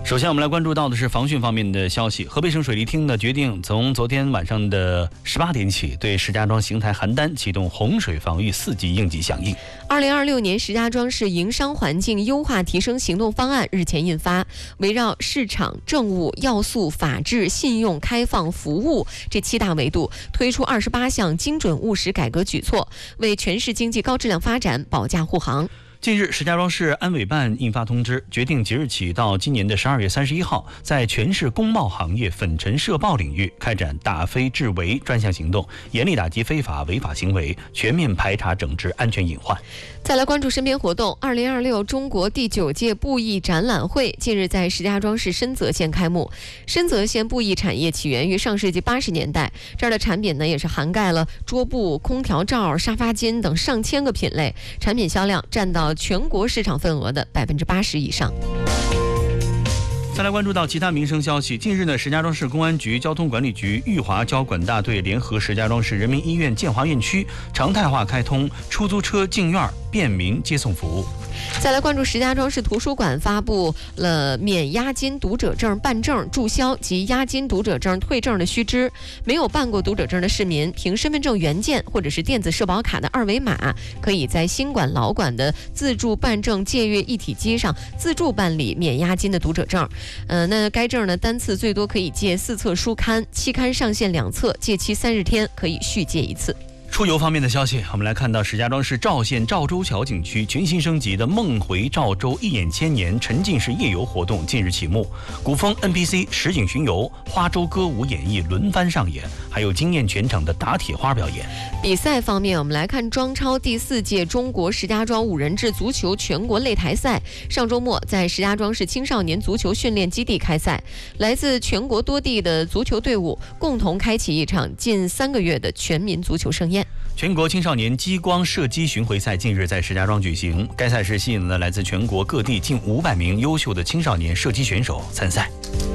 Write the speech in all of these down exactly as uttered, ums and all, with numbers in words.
首先我们来关注到的是防汛方面的消息。河北省水利厅呢决定从昨天晚上的十八点起，对石家庄邢台邯郸启动洪水防御四级应急响应。 二零二六年石家庄市营商环境优化提升行动方案日前印发，围绕市场、政务、要素、法治、信用、开放、服务这七大维度，推出二十八项精准务实改革举措，为全市经济高质量发展保驾护航。 近日，石家庄市安委办印发通知，决定即日起到今年的十二月三十一号，在全市工贸行业粉尘涉爆领域开展打非治围专项行动，严厉打击非法违法行为，全面排查整治安全隐患。 再来关注身边活动，二零二六中国第九届布艺展览会近日在石家庄市深泽县开幕。深泽县布艺产业起源于上世纪八十年代，这儿的产品呢也是涵盖了桌布、空调罩、沙发巾等上千个品类，产品销量占到全国市场份额的百分之八十以上。 再来关注到其他民生消息。近日呢，石家庄市公安局交通管理局裕华交管大队联合石家庄市人民医院建华院区常态化开通出租车进院便民接送服务。 再来关注石家庄市图书馆发布了免押金读者证办证注销及押金读者证退证的须知。没有办过读者证的市民，凭身份证原件或者是电子社保卡的二维码，可以在新管老管的自助办证借阅一体机上自助办理免押金的读者证。呃，那该证呢单次最多可以借四册书刊，期刊上限两册，借期三十天，可以续借一次。 出游方面的消息，我们来看到石家庄市赵县赵州桥景区全新升级的梦回赵州一眼千年沉浸式夜游活动近日启幕，古风 N P C 实景巡游、花州歌舞演绎轮番上演，还有惊艳全场的打铁花表演。 比赛方面，我们来看庄超第四届中国石家庄五人制足球全国擂台赛，上周末在石家庄市青少年足球训练基地开赛，来自全国多地的足球队伍共同开启一场近三个月的全民足球盛宴。 全国青少年激光射击巡回赛近日在石家庄举行，该赛事吸引了来自全国各地近五百名优秀的青少年射击选手参赛。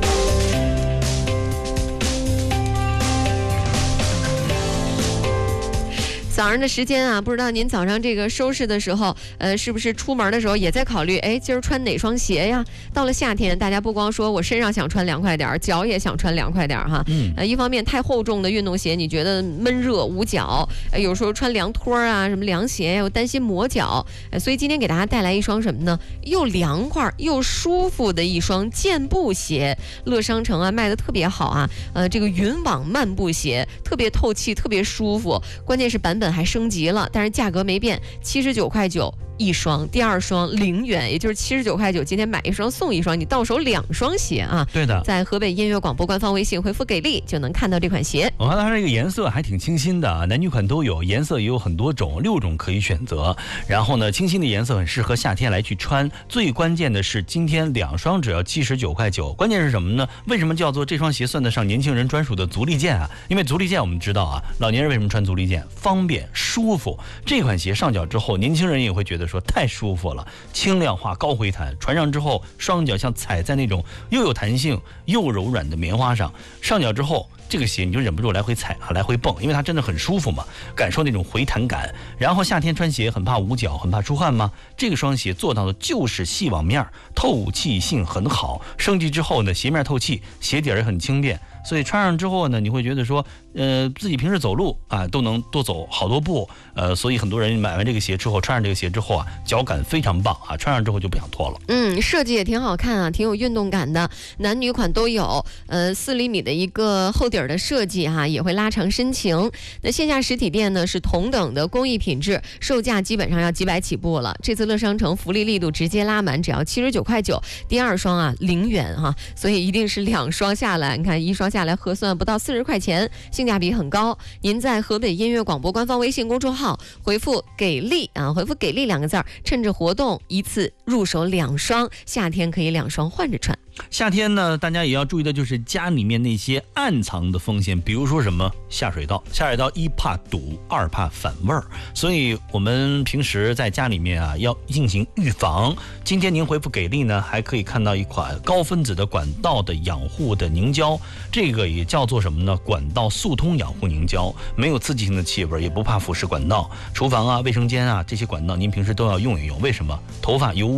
早上的时间啊，不知道您早上这个收拾的时候，呃，是不是出门的时候也在考虑，哎，今儿穿哪双鞋呀？到了夏天，大家不光说我身上想穿凉快点儿，脚也想穿凉快点儿哈。嗯。呃，一方面太厚重的运动鞋，你觉得闷热捂脚，呃，有时候穿凉拖啊，什么凉鞋又担心磨脚，呃，所以今天给大家带来一双什么呢？又凉快又舒服的一双健步鞋。乐商城啊卖的特别好啊，呃，这个云网漫步鞋特别透气，特别舒服，关键是版本还升级了，但是价格没变，七十九块九一双，第二双零元，也就是七十九块九，今天买一双送一双，你到手两双鞋啊！ 对的， 在河北音乐广播官方微信回复给力就能看到这款鞋。 我看它这个颜色还挺清新的啊，男女款都有，颜色也有很多种，六种可以选择。然后呢，清新的颜色很适合夏天来去穿。最关键的是，今天两双只要七十九块九。关键是什么呢？为什么叫做这双鞋算得上年轻人专属的足力健啊？因为足力健我们知道啊，老年人为什么穿足力健？方便舒服。这款鞋上脚之后，年轻人也会觉得说太舒服了，轻量化、高回弹，穿上之后双脚像踩在那种又有弹性又柔软的棉花上，上脚之后这个鞋你就忍不住来回踩啊，来回蹦，因为它真的很舒服嘛，感受那种回弹感。然后夏天穿鞋很怕捂脚，很怕出汗吗？这个双鞋做到的就是细网面，透气性很好。升级之后呢，鞋面透气，鞋底儿也很轻便，所以穿上之后呢，你会觉得说，呃，自己平时走路啊都能多走好多步，呃，所以很多人买完这个鞋之后，穿上这个鞋之后啊，脚感非常棒啊，穿上之后就不想脱了。 嗯，设计也挺好看啊，挺有运动感的，男女款都有。呃，四厘米的一个厚底儿的设计哈、啊，也会拉长身形。那线下实体店呢是同等的工艺品质，售价基本上要几百起步了。这次乐商城福利力度直接拉满，只要七十九块九，第二双啊零元哈、啊，所以一定是两双下来，你看一双下来核算不到四十块钱，性价比很高。您在河北音乐广播官方微信公众号回复给力啊，回复给力两个字儿，趁着活动一次入手两双，夏天可以两双换着穿。 夏天呢，大家也要注意的就是家里面那些暗藏的风险，比如说什么下水道，下水道一怕堵，二怕反味儿，所以我们平时在家里面啊要进行预防。今天您回复给力呢，还可以看到一款高分子的管道的养护的凝胶，这个也叫做什么呢？管道速通养护凝胶，没有刺激性的气味，也不怕腐蚀管道。厨房啊、卫生间啊这些管道，您平时都要用一用。为什么？头发油污